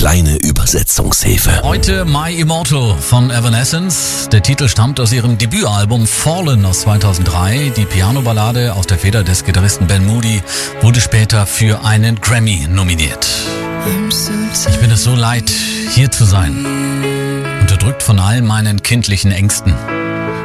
kleine Übersetzungshilfe. Heute My Immortal von Evanescence. Der Titel stammt aus ihrem Debütalbum Fallen aus 2003. Die Piano-Ballade aus der Feder des Gitarristen Ben Moody wurde später für einen Grammy nominiert. Ich bin es so leid, hier zu sein, unterdrückt von all meinen kindlichen Ängsten.